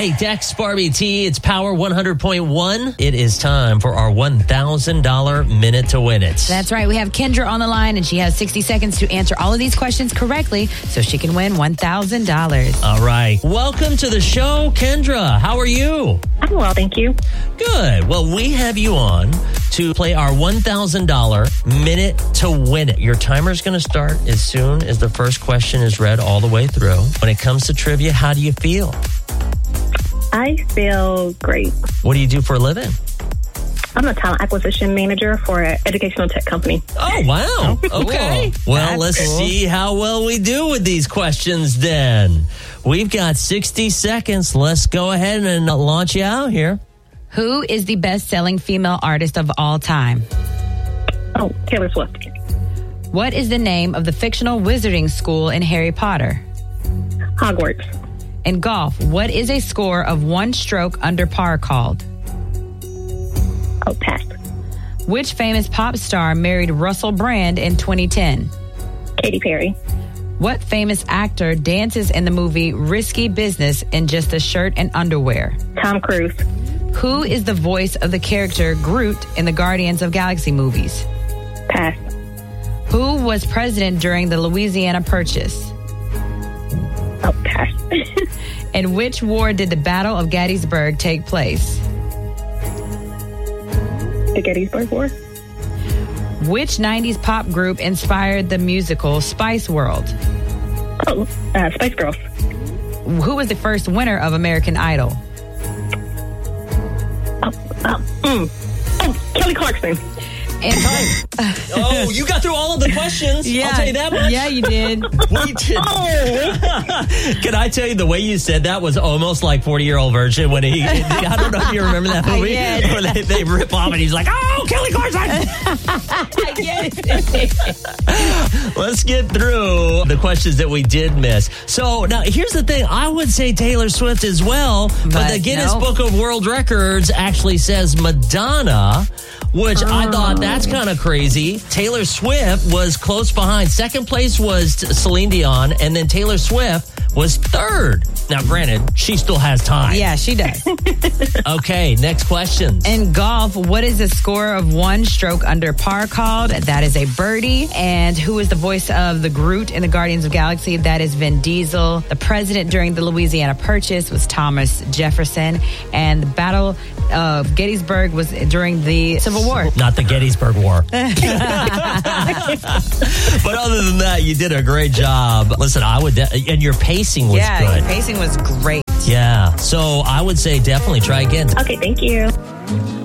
right, Dex Barbie T, it's Power 100.1. It is time for our $1,000 Minute to Win It. That's right. We have Kendra on the line, and she has 60 seconds to answer all of these questions correctly so she can win $1,000. All right. Welcome to the show, Kendra. How are you? I'm well, thank you. Good. Well, we have you on to play our $1,000 Minute to Win It. Your timer's going to start as soon as the first question is read all the way through. When it comes to trivia, how do you feel? I feel great. What do you do for a living? I'm a talent acquisition manager for an educational tech company. Oh, wow. Okay. Well, let's see how well we do with these questions then. We've got 60 seconds. Let's go ahead and launch you out here. Who is the best-selling female artist of all time? Oh, Taylor Swift. What is the name of the fictional wizarding school in Harry Potter? Hogwarts. In golf, what is a score of one stroke under par called? Oh, pass. Which famous pop star married Russell Brand in 2010? Katy Perry. What famous actor dances in the movie Risky Business in just a shirt and underwear? Tom Cruise. Who is the voice of the character Groot in the Guardians of Galaxy movies? Pass. Who was president during the Louisiana Purchase? Oh, pass. In which war did the Battle of Gettysburg take place? The Gettysburg War. Which 90s pop group inspired the musical Spice World? Oh, Spice Girls. Who was the first winner of American Idol? Kelly Clarkson. Oh, you got through all of the questions. Yeah. I'll tell you that much. Yeah, you did. We did. Can I tell you, the way you said that was almost like 40-Year-Old Virgin when he, I don't know if you remember that movie. Where they rip off and he's like, oh, Kelly Clarkson. I get it. Let's get through the questions that we did miss. So now here's the thing. I would say Taylor Swift as well, but the Guinness Book of World Records actually says Madonna, which I thought that's kind of crazy. Taylor Swift was close behind. Second place was Celine Dion, and then Taylor Swift was third. Now, granted, she still has time. Yeah, she does. Okay, next question. In golf, what is the score of one stroke under par called? That is a birdie. And who is the voice of the Groot in the Guardians of Galaxy? That is Vin Diesel. The president during the Louisiana Purchase was Thomas Jefferson. And the Battle of Gettysburg was during the Civil War. Not the Gettysburg War. But other than that, you did a great job. Listen, I would, and your pacing was good. Your pacing was great. Yeah, so I would say definitely try again. Okay, thank you.